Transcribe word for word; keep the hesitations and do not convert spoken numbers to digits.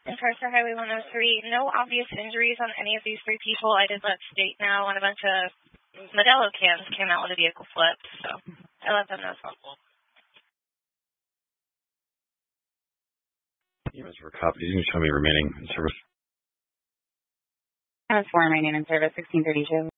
In Parser Highway one oh three, no obvious injuries on any of these three people. I did let state know when a bunch of Modelo cans came out when the vehicle flipped, so I let them know as well. Units for copies. You can show me remaining in service. That's four remaining in service, sixteen thirty-two.